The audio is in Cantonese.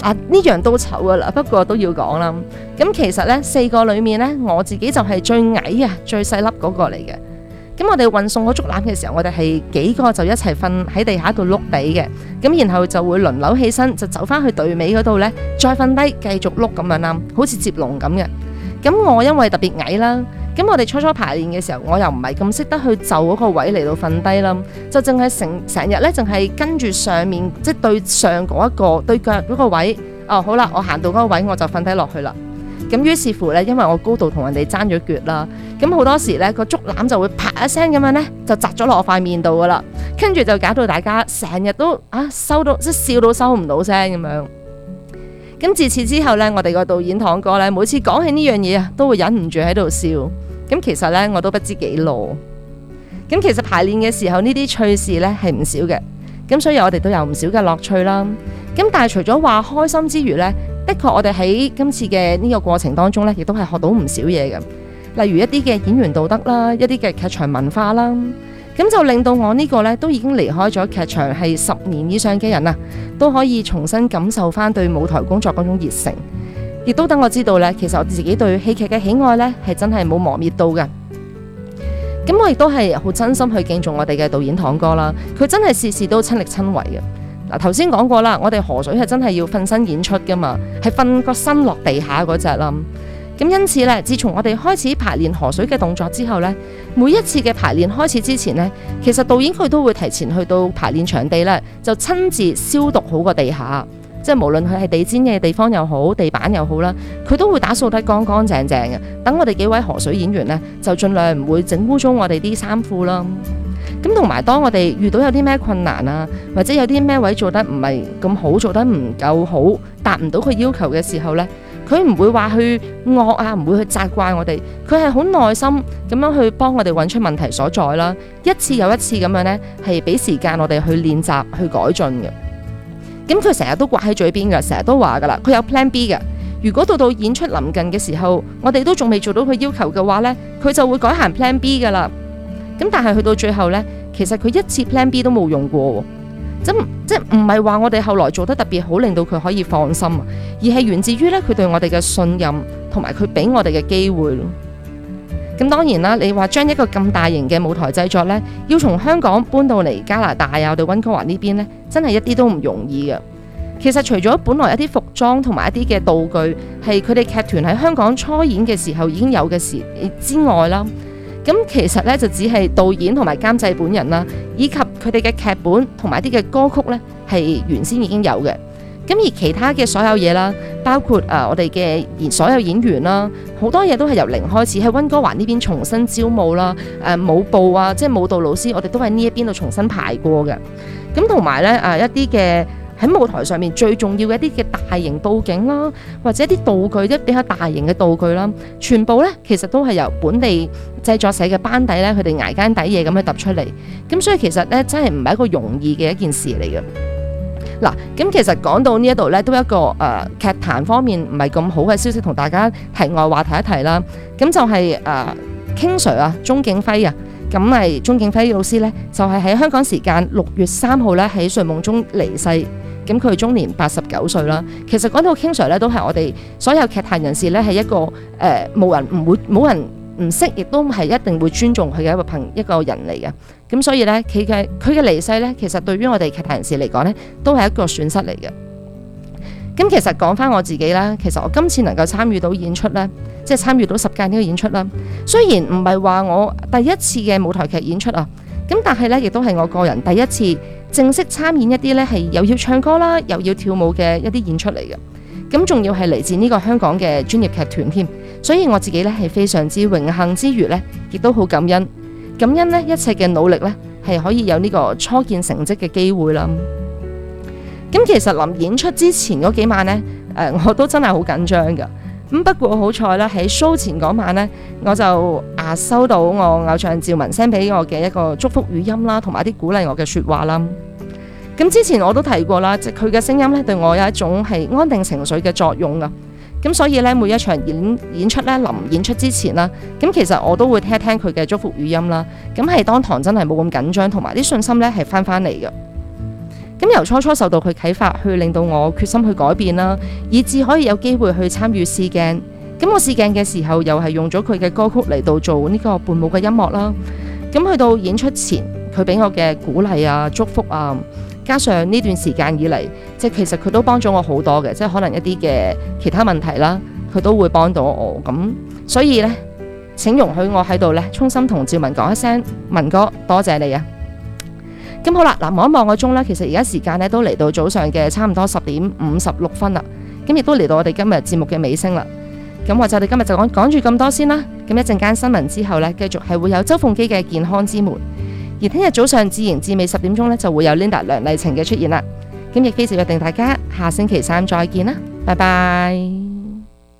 呢樣都醜噶啦，不過都要講啦。咁其實呢4個裏面呢，我自己就係最矮啊，最細粒嗰個嚟嘅。咁我哋運送嗰竹籃嘅時候，我哋係幾個就一齊瞓喺地下度碌地嘅，咁然後就會輪流起身，就走翻去隊尾嗰度呢，再瞓低繼續碌咁樣啦，好似接龍咁嘅。咁我因為特別矮啦，咁我哋初初排練嘅時候，我又唔係咁識得去就嗰個位嚟到瞓低啦，就淨係成日咧，淨係跟住上面即係對上嗰一個對腳嗰個位。哦，好啦，我行到嗰個位我就瞓低落去啦。咁於是乎咧，因為我高度同人哋爭咗腳啦，咁好多時咧個竹籃就會啪一聲咁樣咧，就砸咗落我塊面度噶啦，跟住就搞到大家成日都收到即係笑到收唔到聲咁樣。咁自此之後咧，我哋個導演堂哥咧，每次講起呢樣嘢啊，都會忍唔住喺度笑。咁其實咧，我都不知幾囉。咁其實排練嘅時候呢啲趣事咧係唔少嘅，咁所以我哋都有唔少嘅樂趣啦。咁但係除咗話開心之餘咧，的確我哋喺今次嘅呢個過程當中咧，亦都係學到唔少嘢嘅，例如一啲嘅演員道德啦，一啲嘅劇場文化啦。咁就令到我呢個咧都已經離開咗劇場係10年以上嘅人啊，都可以重新感受翻對舞台工作嗰種熱誠，亦都等我知道咧，其實我自己對戲劇嘅喜愛咧係真係冇磨滅到嘅。咁我亦都係好真心去敬重我哋嘅導演堂哥啦，佢真係事事都親力親為嘅。嗱，頭先講過啦，我哋河水係真係要瞓身演出噶嘛，係瞓個身落地下嗰隻啦。咁因此咧，自從我哋開始排練河水嘅動作之後咧，每一次嘅排練開始之前咧，其實導演佢都會提前去到排練場地咧，就親自消毒好個地下，即係無論佢係地氈嘅地方又好，地板又好啦，佢都會打掃得乾乾淨淨嘅。等我哋幾位河水演員咧，就盡量唔會整污糟我哋啲衫褲啦。咁同埋當我哋遇到有啲咩困難啊，或者有啲咩位做得唔係咁好，做得唔夠好，達唔到佢要求嘅時候咧，佢唔會話去惡啊，唔會去責怪我哋，佢係好耐心咁樣去幫我哋揾出問題所在啦，一次又一次咁樣呢，係俾時間我哋去練習去改進嘅。咁佢成日都掛喺嘴邊噶，成日都話噶啦，佢有 plan B 嘅。如果到演出臨近嘅時候，我哋都仲未做到佢要求嘅話呢，佢就會改行 plan B 噶啦。咁但係去到最後呢，其實佢一次 plan B 都冇用過。即係唔係話我哋後來做得特別好，令到佢可以放心，而係源自於咧佢對我哋嘅信任，同埋佢俾我哋嘅機會咯。咁當然啦，你話將一個咁大型嘅舞台製作咧，要從香港搬到嚟加拿大啊，我哋溫哥華呢邊咧，真係一啲都唔容易嘅。其實除咗本來一啲服裝同埋一啲嘅道具係佢哋劇團喺香港初演嘅時候已經有嘅事之外啦，咁其實咧就只係導演同埋監製本人啦，以及佢哋嘅劇本同埋一啲嘅歌曲咧係原先已經有嘅。咁而其他嘅所有嘢啦，包括我哋嘅所有演員啦，好多嘢都係由零開始喺溫哥華呢邊重新招募啦，舞步啊，即係舞蹈老師，我哋都喺呢一邊度重新排過嘅。咁同埋咧一啲嘅喺舞台上面最重要嘅一啲嘅大型佈景啦，或者一啲道具，一啲比較大型嘅道具啦，全部咧其實都係由本地製作社嘅班底咧，佢哋捱更抵夜咁去揼出嚟。咁所以其實咧真係唔係一個容易嘅一件事嚟嘅。嗱，咁其實講到呢一度咧，都一個劇壇方面唔係咁好嘅消息，同大家題外話提一提啦。咁就係King Sir 啊，鐘景輝啊，咁係鐘景輝老師咧，就係喺香港時間6月3號咧喺睡夢中離世。咁佢終年89歲啦。其實講到 King Sir 咧，都係我哋所有劇壇人士咧，係一個冇人唔識，亦都係一定會尊重佢嘅一個人嚟嘅。咁所以咧，佢嘅離世咧，其實對於我哋劇壇人士嚟講咧，都係一個損失嚟嘅。咁其實講翻我自己啦，其實我今次能夠參與到演出咧，即係參與到10屆呢個演出啦。雖然唔係話我第一次嘅舞台劇演出啊，咁但係咧，亦都係我個人第一次正式參演一啲咧係又要唱歌啦，又要跳舞嘅一啲演出嚟嘅。咁仲要係嚟自呢個香港嘅專業劇團添，所以我自己咧係非常之榮幸之餘咧，亦都好感恩咧一切嘅努力咧係可以有呢個初見成績嘅機會啦。咁其實臨演出之前嗰幾晚咧，我都真係好緊張噶。咁不過好彩啦，喺 show 前嗰晚咧，我就收到我偶像趙文 send 俾我嘅一個祝福語音啦，同埋一啲鼓勵我嘅說話啦。咁之前我都提過啦，即係佢嘅聲音咧對我有一種係安定情緒嘅作用噶。咁所以咧每一場演出咧臨演出之前啦，咁其實我都會聽一聽佢嘅祝福語音啦。咁係當堂真係冇咁緊張，同埋啲信心咧係翻嚟嘅。 咁由初初受到佢啟發，去令到我決心去改變啦，以至可以有機會去參與試鏡。咁我試鏡嘅時候，又係用咗佢嘅歌曲嚟到做呢個伴舞嘅音樂啦。咁去到演出前，佢俾我嘅鼓勵啊、祝福啊，加上呢段時間以嚟，即係其實佢都幫咗我好多嘅，即係可能一啲嘅其他問題啦，佢都會幫到我。咁所以呢，請容許我喺度呢，衷心同趙文講一聲，文哥多謝你啊！咁好啦，嗱，望一望個鐘啦，其實而家時間呢都嚟到早上嘅差唔多10:56啦，咁亦都嚟到我哋今日節目嘅尾聲啦。咁我哋今日就講住咁多先啦。咁一陣間新聞之後呢，繼續係會有周鳳基嘅健康之門，而聽日早上自然至美10點鐘呢，就會有 Linda 梁麗晴嘅出現啦。咁亦非常約定大家下星期三再見啦，拜拜。